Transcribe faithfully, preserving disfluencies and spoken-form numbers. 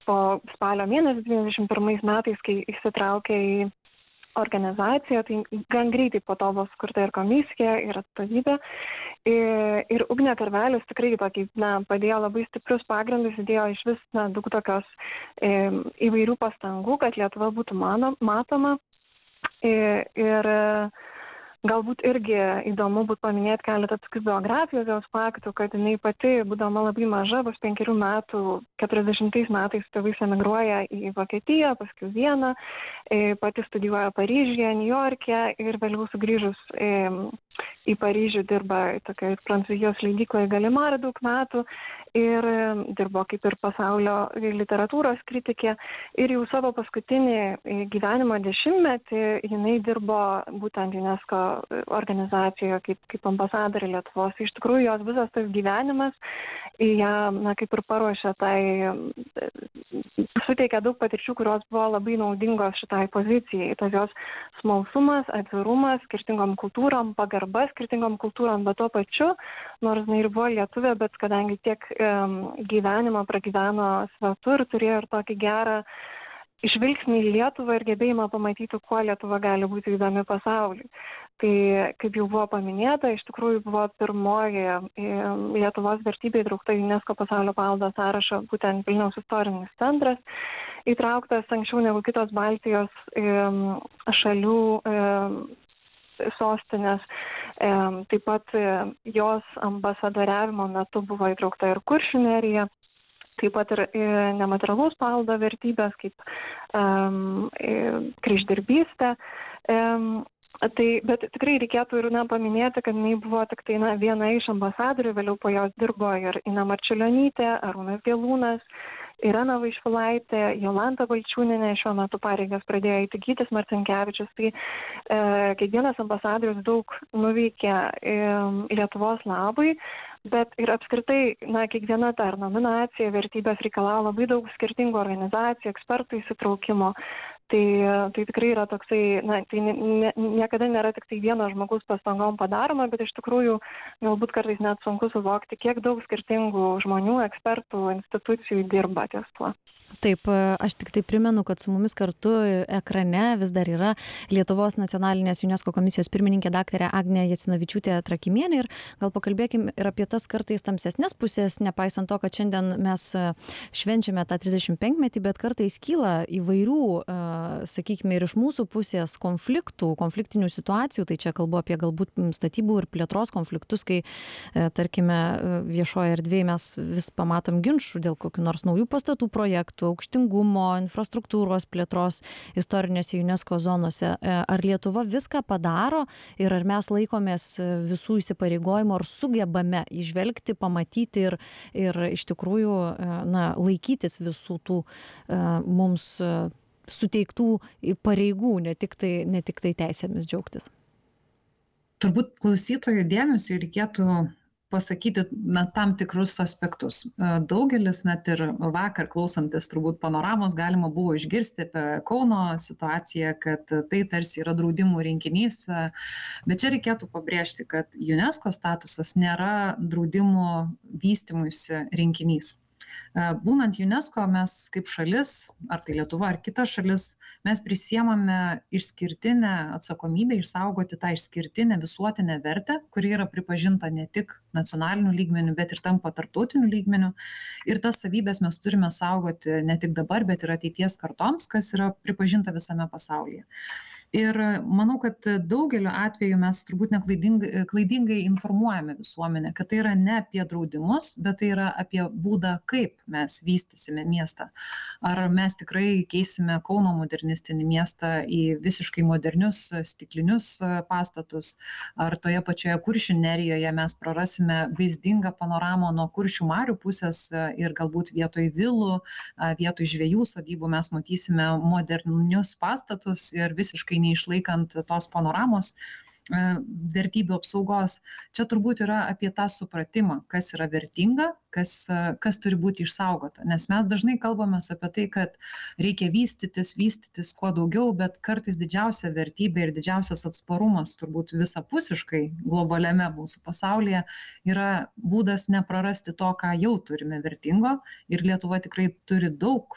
po spalio mėnesį devyniasdešimt pirmais metais, kai įsitraukė į organizaciją, tai gan greitai po to buvo sukurta ir komisija, ir atstovybė. Ir, ir Ugnė Karvelis tikrai tokį, na, padėjo labai stiprius pagrindus, įdėjo iš vis na, daug tokios e, įvairių pastangų, kad Lietuva būtų mano, matoma. Ir, ir galbūt irgi įdomu būtų paminėti keletą tokių biografijos jos faktų, kad jinai pati, būdama labai maža, vos penkerių metų, keturiasdešimtais metais tėvais emigruoja į Vokietiją, paskui Vieną, pati studijuoja Paryžiuje, Niujorke ir vėliau sugrįžus į Paryžių dirba tokioje Prancūzijos leidykloje Galimar daug metų ir dirbo kaip ir pasaulio literatūros kritikė. Ir jau savo paskutinį gyvenimo dešimtmetį jinai dirbo būtent UNESCO organizacijoje kaip, kaip ambasadorė Lietuvos. Iš tikrųjų, jos visas tas gyvenimas ją, na, kaip ir paruošė tai, suteikia daug patirčių, kurios buvo labai naudingos šitai pozicijai. Tas jos smalsumas, atvirumas skirtingom kultūrom, pagarba skirtingom kultūrom, bet tuo pačiu, nors jinai ir buvo lietuvė, bet kadangi tiek um, gyvenimo pragyveno svetur, turėjo ir tokį gerą žvilgsnį į Lietuvą ir gebėjimą pamatyti, kuo Lietuva gali būti įdomi pasauliui. Tai, kaip jau buvo paminėta, iš tikrųjų buvo pirmoji Lietuvos vertybė įtraukta į UNESCO pasaulio paveldo sąrašą, būtent Vilniaus istorinis centras, įtrauktas anksčiau negu kitos Baltijos šalių sostinės. Taip pat jos ambasadoriavimo metu buvo įtraukta ir Kuršių nerija, taip pat ir nematerialaus paveldo vertybės, kaip um, kryždirbystė. Um, tai, bet tikrai reikėtų ir na, paminėti, kad jinai buvo tik tai na, viena iš ambasadorių, vėliau po jos dirbo ir Ina Marčiulionytė, Arūnas Gelūnas, Irena Vaišvilaitė, Jolanta Valčiūnienė, šiuo metu pareigas pradėjo eiti Gytis Marcinkevičius. Tai e, kiekvienas ambasadorius daug nuveikė e, Lietuvos labui, bet ir apskritai, na, kiekviena ta nominacija vertybės reikalavo labai daug skirtingų organizacijų, ekspertų įsitraukimo. Tai, tai tikrai yra toksai, na, tai ne, ne, niekada nėra tik tai vieno žmogaus pastangom padaroma, bet iš tikrųjų galbūt kartais net sunku suvokti, kiek daug skirtingų žmonių, ekspertų, institucijų dirba ties tuo. Taip, aš tik tai primenu, kad su mumis kartu ekrane vis dar yra Lietuvos nacionalinės UNESCO komisijos pirmininkė daktarė Agnė Jacinavičiūtė Trakimienė ir gal pakalbėkim ir apie tas kartais tamsesnes pusės, nepaisant to, kad šiandien mes švenčiame tą trisdešimt penkmetį, bet kartais kyla įvairių, sakykime, ir iš mūsų pusės konfliktų, konfliktinių situacijų, tai čia kalbu apie galbūt statybų ir plėtros konfliktus, kai, tarkime, viešoje erdvėje mes vis pamatom ginčų dėl kokių nors naujų pastatų projektų, aukštingumo, infrastruktūros plėtros istorinėse UNESCO zonose. Ar Lietuva viską padaro ir ar mes laikomės visų įsipareigojimų, ar sugebame įžvelgti, pamatyti ir, ir iš tikrųjų na, laikytis visų tų mums suteiktų pareigų, ne tik tai, ne tik tai teisėmis džiaugtis? Turbūt klausytojų dėmesio reikėtų pasakyti na, tam tikrus aspektus. Daugelis, net ir vakar klausantis turbūt panoramos, galima buvo išgirsti apie Kauno situaciją, kad tai tarsi yra draudimų rinkinys, bet čia reikėtų pabrėžti, kad UNESCO statusas nėra draudimų vystymuisi rinkinys. Būnant UNESCO, mes kaip šalis, ar tai Lietuva, ar kita šalis, mes prisiemame išskirtinę atsakomybę išsaugoti tą išskirtinę visuotinę vertę, kuri yra pripažinta ne tik nacionaliniu lygmeniu, bet ir tampa tarptautiniu lygmeniu. Ir tas savybės mes turime saugoti ne tik dabar, bet ir ateities kartoms, kas yra pripažinta visame pasaulyje. Ir manau, kad daugeliu atveju mes turbūt neklaidingai klaidingai informuojame visuomenę, kad tai yra ne apie draudimus, bet tai yra apie būdą, kaip mes vystysime miestą. Ar mes tikrai keisime Kauno modernistinį miestą į visiškai modernius stiklinius pastatus, ar toje pačioje Kuršių nerijoje mes prarasime vaizdingą panoramą nuo Kuršių marių pusės ir galbūt vietoj vilų, vietoj žvejų sodybų mes matysime modernius pastatus ir visiškai neišlaikant tos panoramos vertybių apsaugos. Čia turbūt yra apie tą supratimą, kas yra vertinga, kas, kas turi būti išsaugota. Nes mes dažnai kalbame apie tai, kad reikia vystytis, vystytis kuo daugiau, bet kartais didžiausia vertybė ir didžiausias atsparumas turbūt visapusiškai globaliame mūsų pasaulyje yra būdas neprarasti to, ką jau turime vertingo. Ir Lietuva tikrai turi daug